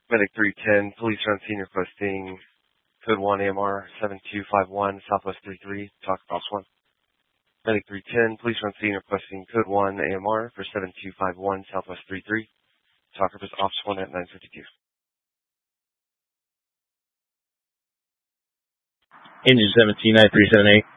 Medic 310, police on scene requesting code 1 AMR 7251 Southwest 33, talk Ops 1. Medic 310, police on scene requesting code 1 AMR for 7251 Southwest 33, talk Ops 1 at 952. Engine 179378.